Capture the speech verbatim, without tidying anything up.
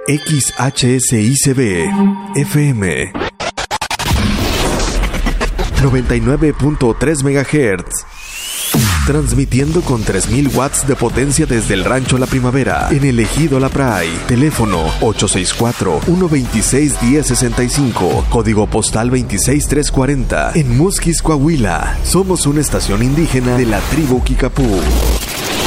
X H S I C B F M noventa y nueve punto tres megahertz. Transmitiendo con tres mil watts de potencia desde el Rancho La Primavera, en el Ejido La Pray. Teléfono ocho seis cuatro, uno dos seis, uno cero seis cinco. Código postal veintiséis mil trescientos cuarenta. En Musquis, Coahuila. Somos una estación indígena de la tribu Kickapoo.